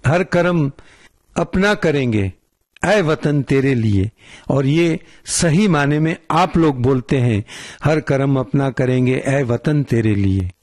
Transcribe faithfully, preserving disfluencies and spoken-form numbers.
हर कर्म अपना करेंगे ऐ वतन तेरे लिए। और ये सही माने में आप लोग बोलते हैं, हर कर्म अपना करेंगे ऐ वतन तेरे लिए।